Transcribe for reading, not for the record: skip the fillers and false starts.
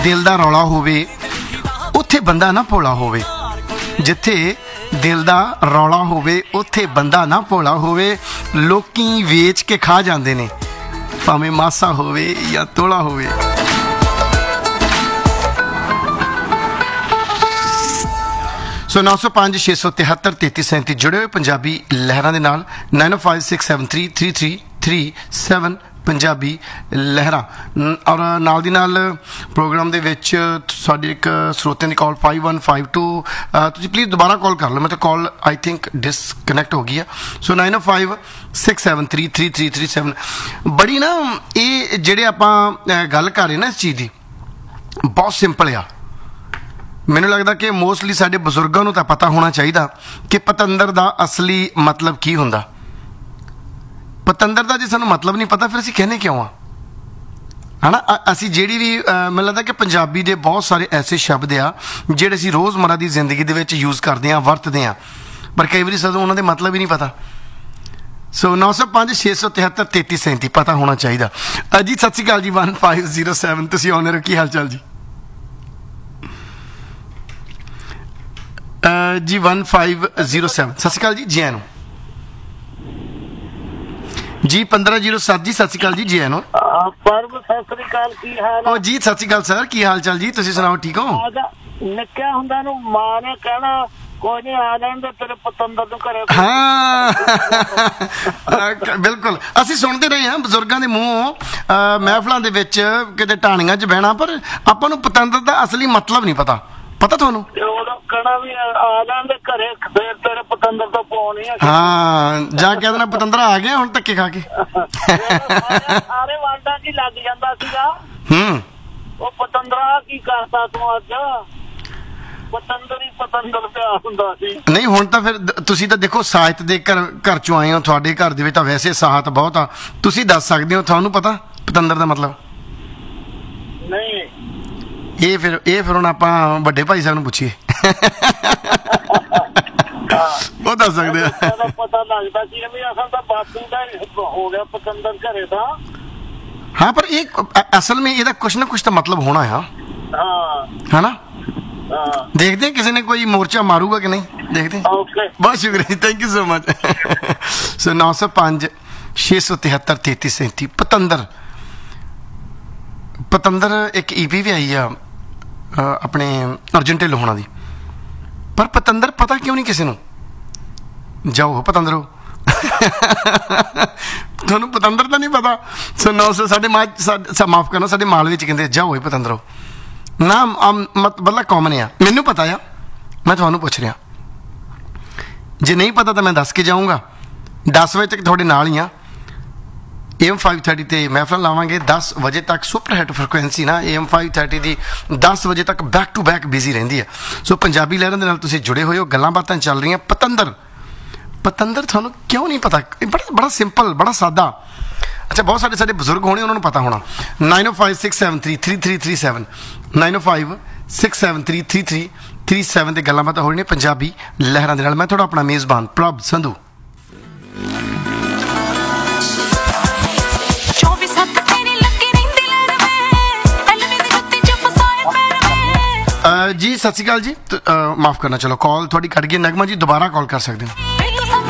ਦਿਲ ਦਾ ਰੌਲਾ ਹੋਵੇ ਉੱਥੇ ਬੰਦਾ ਨਾ ਭੋਲਾ ਹੋਵੇ, ਜਿੱਥੇ ਦਿਲ ਦਾ ਰੌਲਾ ਹੋਵੇ ਉੱਥੇ ਬੰਦਾ ਨਾ ਭੋਲਾ ਹੋਵੇ। ਲੋਕੀ ਵੇਚ ਕੇ ਖਾ ਜਾਂਦੇ ਨੇ, ਭਾਵੇਂ ਮਾਸਾ ਹੋਵੇ ਜਾਂ ਤੋਲਾ ਹੋਵੇ। ਸੋ 905 673 3337 ਜੁੜੇ ਹੋਏ ਪੰਜਾਬੀ ਲਹਿਰਾਂ ਦੇ ਨਾਲ 9056733337 ਪੰਜਾਬੀ ਲਹਿਰਾਂ। ਔਰ ਨਾਲ ਦੀ ਨਾਲ ਪ੍ਰੋਗਰਾਮ ਦੇ ਵਿੱਚ ਸਾਡੀ ਇੱਕ ਸਰੋਤਿਆਂ ਦੀ ਕਾਲ 5152 ਤੁਸੀਂ ਪਲੀਜ਼ ਦੁਬਾਰਾ ਕਾਲ ਕਰ ਲਓ। ਮੈਂ ਤਾਂ ਕਾਲ ਆਈ ਥਿੰਕ ਡਿਸਕਨੈਕਟ ਹੋ ਗਈ ਆ। ਸੋ 9056733337 ਬੜੀ ਨਾ ਇਹ ਜਿਹੜੇ ਆਪਾਂ ਗੱਲ ਕਰ ਰਹੇ ਨਾ ਇਸ ਚੀਜ਼ ਦੀ ਬਹੁਤ ਸਿੰਪਲ ਆ। ਮੈਨੂੰ ਲੱਗਦਾ ਕਿ ਮੋਸਟਲੀ ਸਾਡੇ ਬਜ਼ੁਰਗਾਂ ਨੂੰ ਤਾਂ ਪਤਾ ਹੋਣਾ ਚਾਹੀਦਾ ਕਿ ਪਤੰਦਰ ਦਾ ਅਸਲੀ ਮਤਲਬ ਕੀ ਹੁੰਦਾ। ਪਤੰਦਰ ਦਾ ਜੇ ਸਾਨੂੰ ਮਤਲਬ ਨਹੀਂ ਪਤਾ ਫਿਰ ਅਸੀਂ ਕਹਿੰਦੇ ਕਿਉਂ ਆ, ਹੈ ਨਾ। ਅਸੀਂ ਜਿਹੜੀ ਵੀ ਮੈਨੂੰ ਲੱਗਦਾ ਕਿ ਪੰਜਾਬੀ ਦੇ ਬਹੁਤ ਸਾਰੇ ਐਸੇ ਸ਼ਬਦ ਆ ਜਿਹੜੇ ਅਸੀਂ ਰੋਜ਼ਮਰਾ ਦੀ ਜ਼ਿੰਦਗੀ ਦੇ ਵਿੱਚ ਯੂਜ਼ ਕਰਦੇ ਹਾਂ, ਵਰਤਦੇ ਹਾਂ, ਪਰ ਕਈ ਵਾਰੀ ਸਾਨੂੰ ਉਹਨਾਂ ਦੇ ਮਤਲਬ ਹੀ ਨਹੀਂ ਪਤਾ। ਸੋ 905 673 3337 ਪਤਾ ਹੋਣਾ ਚਾਹੀਦਾ। ਜੀ ਸਤਿ ਸ਼੍ਰੀ ਅਕਾਲ ਜੀ 1507 ਤੁਸੀਂ ਆਨਰ ਹੋ, ਕੀ ਹਾਲ ਚਾਲ ਜੀ? ਜੀ 1507 ਸਤਿ ਸ਼੍ਰੀ ਅਕਾਲ ਜੀ, ਜੀ ਆਇਆਂ ਨੂੰ। ਜੀ 1507 ਜੀ ਸਤਿ ਸ਼੍ਰੀ ਅਕਾਲ ਜੀ, ਜੀ ਆਇਆਂ ਨੂੰ। ਪਰਮ ਸਤਿ ਸ੍ਰੀ ਅਕਾਲ, ਕੀ ਹਾਲ ਹੈ? ਜੀ ਸਤਿ ਸ਼੍ਰੀ ਅਕਾਲ ਸਰ, ਕੀ ਹਾਲ ਚਾਲ ਜੀ? ਤੁਸੀਂ ਸੁਣਾਓ, ਠੀਕ ਹੋ? ਨਿੱਕਿਆ ਹੁੰਦਾ ਨੂੰ ਮਾਂ ਨੇ ਕਹਿਣਾ ਕੋਈ ਨਹੀਂ ਆ ਲੈਣ ਦੇ ਤੇਰੇ ਪਤੰਦਰ ਨੂੰ ਘਰੇ। ਹਾਂ ਬਿਲਕੁਲ, ਅਸੀਂ ਸੁਣਦੇ ਰਹੇ ਹਾਂ ਬਜ਼ੁਰਗਾਂ ਦੇ ਮੂੰਹੋਂ ਮਹਿਫਲਾਂ ਦੇ ਵਿੱਚ, ਕਿਤੇ ਢਾਣੀਆਂ 'ਚ ਬਹਿਣਾ, ਪਰ ਆਪਾਂ ਨੂੰ ਪਤੰਦਰ ਦਾ ਅਸਲੀ ਮਤਲਬ ਨਹੀਂ ਪਤਾ। ਪਤਾ ਤੁਹਾਨੂੰ? ਉਦੋਂ ਕਹਿਣਾ ਵੀ ਆ ਲੈਣ ਦੇ ਘਰੇ, ਫੇਰ ਤੇਰੇ ਪਤੰਦਰ ਤੋਂ ਪਾਉਣੀ ਆ। ਹਾਂ, ਜਾਂ ਕਹਿ ਦੇਣਾ ਪਤੰਦਰਾ ਆ ਗਿਆ ਹੁਣ ਧੱਕੇ ਖਾ ਕੇ। ਸਾਰੇ ਵਾਂਡਾ ਕੀ ਲੱਗ ਜਾਂਦਾ ਸੀਗਾ। ਉਹ ਪਤੰਦਰਾ ਕੀ ਕਰਤਾ ਤੂੰ ਅੱਜ? ਪਤੰਦਰ ਹੀ ਪਤੰਦਰ ਪਿਆ ਹੁੰਦਾ ਸੀ। ਨਹੀਂ ਹੁਣ ਤਾਂ ਫਿਰ ਤੁਸੀਂ ਤਾਂ ਦੇਖੋ ਸਾਹਿਤ ਦੇ ਘਰ ਚੋਂ ਆਏ ਹੋ, ਤੁਹਾਡੇ ਘਰ ਦੇ ਵਿੱਚ ਤਾਂ ਵੈਸੇ ਸਾਹਿਤ ਬਹੁਤ ਆ, ਤੁਸੀਂ ਦੱਸ ਸਕਦੇ ਹੋ, ਤੁਹਾਨੂੰ ਪਤਾ ਪਤੰਦਰ ਦਾ ਮਤਲਬ? ਨਹੀਂ, ਇਹ ਫਿਰ ਹੁਣ ਆਪਾਂ ਵੱਡੇ ਭਾਈ ਸਾਹਿਬ ਨੂੰ ਪੁੱਛੀਏ, ਉਹ ਦੱਸ ਸਕਦੇ ਆ। ਪਤਾ ਲੱਗਦਾ ਸੀ ਵੀ ਅਸਲ ਤਾਂ ਬਾਪੂ ਦਾ ਹੋ ਗਿਆ ਪਤੰਦਰ ਘਰੇ ਦਾ। ਹਾਂ, ਪਰ ਇਹ ਅਸਲ ਵਿੱਚ ਇਹਦਾ ਕੁਛ ਨਾ ਕੁਛ ਤਾਂ ਮਤਲਬ ਹੋਣਾ ਆ। ਹਾਂ, ਹੈ ਨਾ। ਦੇਖਦੇ ਹਾਂ ਕਿਸੇ ਨੇ ਕੋਈ ਮੋਰਚਾ ਮਾਰੂਗਾ ਕਿ ਨਹੀਂ, ਦੇਖਦੇ। ਬਹੁਤ ਸ਼ੁਕਰੀਆ ਜੀ, ਥੈਂਕ ਯੂ ਸੋ ਮਚ। ਸੋ 905 673 3337 ਪਤੰਦਰ ਇੱਕ EP ਵੀ ਆਈ ਆ ਆਪਣੇ ਅਰਜਨ ਢਿੱਲੋਂ ਹੋਣਾ ਦੀ, ਪਰ ਪਤੰਦਰ ਪਤਾ ਕਿਉਂ ਨਹੀਂ ਕਿਸੇ ਨੂੰ? ਜਾਓ ਪਤੰਦਰੋ, ਤੁਹਾਨੂੰ ਪਤੰਦਰ ਤਾਂ ਨਹੀਂ ਪਤਾ। ਸੋ 900 ਸਾਡੇ ਮਾਫ ਕਰਨਾ, ਸਾਡੇ ਮਾਲ ਵਿੱਚ ਕਹਿੰਦੇ ਜਾਓ ਪਤੰਦਰੋ ਨਾ, ਮਤਲਬ ਕਾਮਨ ਆ। ਮੈਨੂੰ ਪਤਾ ਆ, ਮੈਂ ਤੁਹਾਨੂੰ ਪੁੱਛ ਰਿਹਾ। ਜੇ ਨਹੀਂ ਪਤਾ ਤਾਂ ਮੈਂ ਦੱਸ ਕੇ ਜਾਊਂਗਾ। 10 ਵਜੇ ਤੱਕ ਤੁਹਾਡੇ ਨਾਲ ਹੀ ਆ। AM 530 ਤੇ ਮਹਿਫਲਾਂ ਲਾਵਾਂਗੇ 10 ਵਜੇ ਤੱਕ। ਸੁਪਰ ਹਿੱਟ ਫ੍ਰੀਕੁਐਂਸੀ ਨਾ AM 530 ਦੀ 10 ਵਜੇ ਤੱਕ ਬੈਕ ਟੂ ਬੈਕ ਬਿਜ਼ੀ ਰਹਿੰਦੀ ਹੈ। ਸੋ ਪੰਜਾਬੀ ਲਹਿਰਾਂ ਦੇ ਨਾਲ ਤੁਸੀਂ ਜੁੜੇ ਹੋਏ ਹੋ, ਗੱਲਾਂ ਬਾਤਾਂ ਚੱਲ ਰਹੀਆਂ। ਪਤੰਦਰ ਤੁਹਾਨੂੰ ਕਿਉਂ ਨਹੀਂ ਪਤਾ? ਬੜਾ ਸਿੰਪਲ, ਬੜਾ ਸਾਦਾ। ਅੱਛਾ, ਬਹੁਤ ਸਾਡੇ ਬਜ਼ੁਰਗ ਹੋਣੇ, ਉਹਨਾਂ ਨੂੰ ਪਤਾ ਹੋਣਾ। 905 673 3337 905 673 3337 ਤੇ ਗੱਲਾਂ ਬਾਤਾਂ ਹੋ ਰਹੀਆਂ ਪੰਜਾਬੀ ਲਹਿਰਾਂ ਦੇ ਨਾਲ। ਮੈਂ ਤੁਹਾਡਾ ਆਪਣਾ ਮੇਜ਼ਬਾਨ ਪ੍ਰਭ ਸੰਧੂ। ਜੀ ਸਤਿ ਸ਼੍ਰੀ ਅਕਾਲ ਜੀ, ਮਾਫ ਕਰਨਾ, ਚਲੋ ਕਾਲ ਤੁਹਾਡੀ ਕੱਟ ਗਈ। ਨਗਮਾ ਜੀ ਦੁਬਾਰਾ ਕਾਲ ਕਰ ਸਕਦੇ ਹੋ।